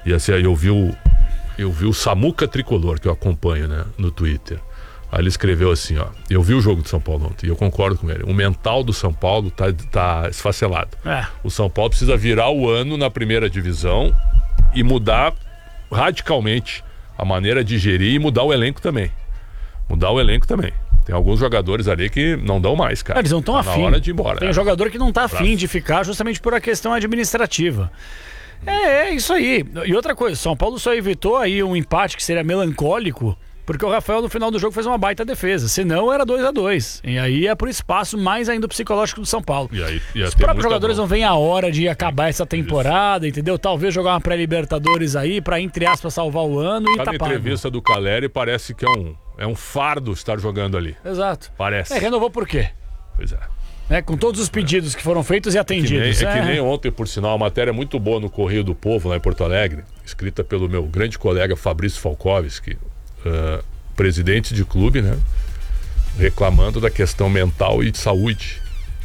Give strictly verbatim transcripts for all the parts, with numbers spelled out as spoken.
E assim, eu vi o, eu vi o Samuca Tricolor, que eu acompanho, né, no Twitter. Aí ele escreveu assim, ó, eu vi o jogo do São Paulo ontem e eu concordo com ele. O mental do São Paulo tá, tá esfacelado. É. O São Paulo precisa virar o ano na primeira divisão e mudar radicalmente a maneira de gerir e mudar o elenco também. Mudar o elenco também. Tem alguns jogadores ali que não dão mais, cara. Eles não estão tá afim. Na hora de ir embora. Tem é. jogador que não está afim de ficar justamente por a questão administrativa. É, é isso aí. E outra coisa, São Paulo só evitou aí um empate que seria melancólico porque o Rafael no final do jogo fez uma baita defesa. Senão era dois a dois. E aí é por espaço mais ainda psicológico do São Paulo. E aí, Os próprios jogadores bom. não veem a hora de acabar essa temporada, Isso. entendeu? Talvez jogar uma pré-Libertadores aí pra, entre aspas, salvar o ano e Cada tá pago. entrevista do Caleri parece que é um, é um fardo estar jogando ali. Exato. Parece. É, renovou por quê? Pois é. É, com todos os pedidos que foram feitos e atendidos. É que, nem, é é. que nem ontem, por sinal, uma matéria muito boa no Correio do Povo, lá em Porto Alegre, escrita pelo meu grande colega Fabrício Falkovski, uh, presidente de clube, né? Reclamando da questão mental e de saúde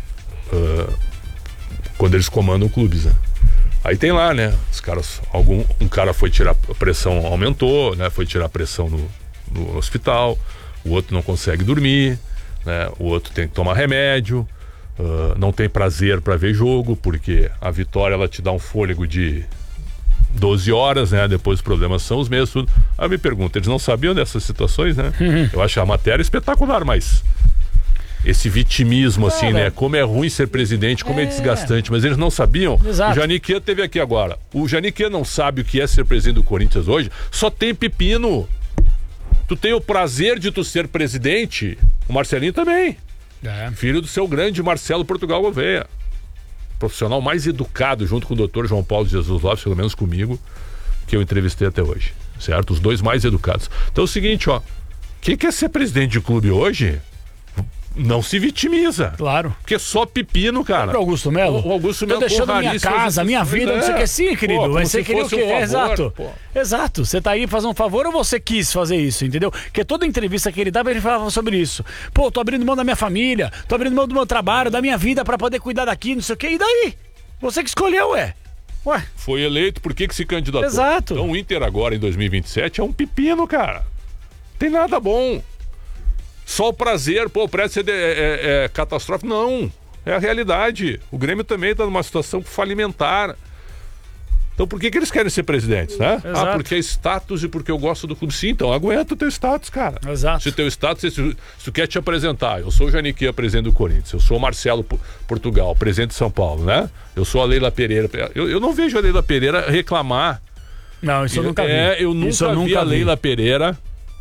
uh, quando eles comandam clubes, né? Aí tem lá, né? Os caras, algum, um cara foi tirar a pressão, aumentou, né? Foi tirar a pressão no, no hospital, o outro não consegue dormir, né? O outro tem que tomar remédio, uh, não tem prazer para ver jogo, porque a vitória ela te dá um fôlego de doze horas, né? Depois os problemas são os mesmos, tudo. Aí eu me pergunto, eles não sabiam dessas situações, né? Uhum. Eu acho a matéria espetacular, mas esse vitimismo, é, assim, né? Como é ruim ser presidente, como é, é desgastante, mas eles não sabiam. Exato. O Janiquet esteve aqui agora. O Janiquet não sabe o que é ser presidente do Corinthians hoje, só tem pepino. Tu tem o prazer de tu ser presidente, o Marcelinho também. É. Filho do seu grande Marcelo Portugal Gouveia. Profissional mais educado, junto com o doutor João Paulo de Jesus Lopes, pelo menos comigo, que eu entrevistei até hoje, certo? Os dois mais educados. Então é o seguinte, ó, quem quer ser presidente de clube hoje, não se vitimiza. Claro. Porque é só pepino, cara. O Augusto Melo? O Augusto Melo. Tô deixando minha casa, minha vida, é. não sei o que. Sim, querido. Pô, mas você queria o quê? Um favor, Exato. pô. Exato. Você tá aí fazer um favor ou você quis fazer isso, entendeu? Porque toda entrevista que ele dava, ele falava sobre isso. Pô, tô abrindo mão da minha família, tô abrindo mão do meu trabalho, da minha vida pra poder cuidar daqui, não sei o que. E daí? Você que escolheu, ué. Ué. Foi eleito, por que que se candidatou? Exato. Então o Inter agora, em dois mil e vinte e sete, é um pepino, cara. Tem nada bom. Só o prazer, pô, parece ser de, é, é, é catastrófico. Não, é a realidade. O Grêmio também está numa situação falimentar. Então por que que eles querem ser presidentes, né? Exato. Ah, porque é status e porque eu gosto do clube. Sim, então aguenta o teu status, cara. Exato. Se o teu status, se, se tu quer te apresentar, eu sou o Janiquet, presidente do Corinthians, eu sou o Marcelo P- Portugal, presidente de São Paulo, né? Eu sou a Leila Pereira. Eu, eu não vejo a Leila Pereira reclamar. Não, isso eu nunca vi. É, eu nunca, eu nunca vi a Leila vi. Pereira...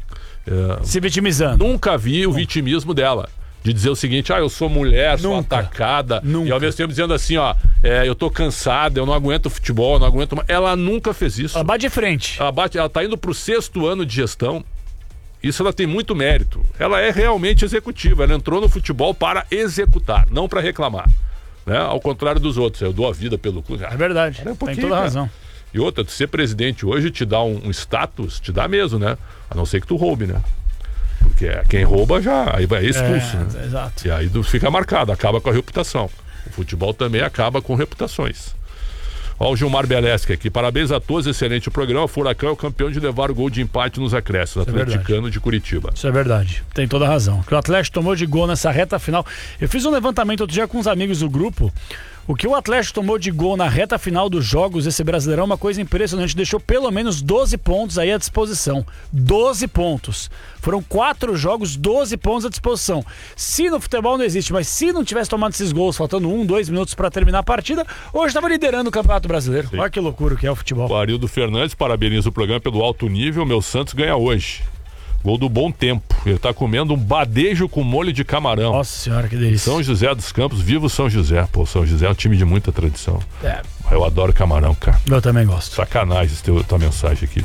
É, se vitimizando. Nunca vi o vitimismo dela. De dizer o seguinte, ah, eu sou mulher, sou nunca. atacada. Nunca. E ao mesmo tempo dizendo assim, ó, é, eu tô cansada, eu não aguento futebol, eu não aguento mais. Ela nunca fez isso. Ela bate de frente. Ela, bate, ela tá indo pro sexto ano de gestão. Isso ela tem muito mérito. Ela é realmente executiva. Ela entrou no futebol para executar, não para reclamar. Né? Ao contrário dos outros. Eu dou a vida pelo clube. É verdade. Um tem toda a razão. E outra, tu ser presidente hoje te dá um, um status, te dá mesmo, né? A não ser que tu roube, né? Porque quem rouba já aí vai expulso, é, né? Exato. E aí fica marcado, acaba com a reputação. O futebol também acaba com reputações. Ó, o Gilmar Beleschi aqui. Parabéns a todos, excelente o programa. O Furacão é o campeão de levar o gol de empate nos acréscimos. Isso Atleticano é de Curitiba. Isso é verdade. Tem toda a razão. Que o Atlético tomou de gol nessa reta final. Eu fiz um levantamento outro dia com uns amigos do grupo. O que o Atlético tomou de gol na reta final dos jogos desse Brasileirão é uma coisa impressionante. Deixou pelo menos doze pontos aí à disposição. doze pontos. Foram quatro jogos, doze pontos à disposição. Se no futebol não existe, mas se não tivesse tomado esses gols, faltando um, dois minutos para terminar a partida, hoje estava liderando o Campeonato Brasileiro. Sim. Olha que loucura que é o futebol. O Arildo Fernandes parabeniza o programa pelo alto nível. Meu Santos ganha hoje. Gol do Bom Tempo. Ele tá comendo um badejo com molho de camarão. Nossa senhora, que delícia. São José dos Campos, viva o São José. Pô, São José é um time de muita tradição. É. Eu adoro camarão, cara. Eu também gosto. Sacanagem essa teu, tua mensagem aqui,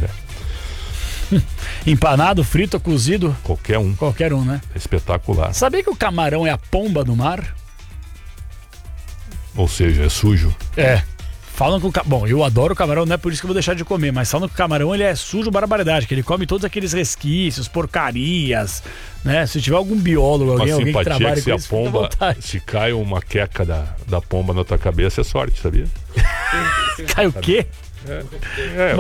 velho. Empanado, frito, cozido? Qualquer um. Qualquer um, né? É espetacular. Sabia que o camarão é a pomba do mar? Ou seja, é sujo. É. Falam que o ca... Bom, eu adoro o camarão, não é por isso que eu vou deixar de comer, mas falam que o camarão ele é sujo barbaridade, que ele come todos aqueles resquícios, porcarias, né? Se tiver algum biólogo, alguém, alguém que trabalha que se com a isso, pomba, se cai uma queca da, da pomba na tua cabeça, é sorte, sabia? Cai o quê? É, é,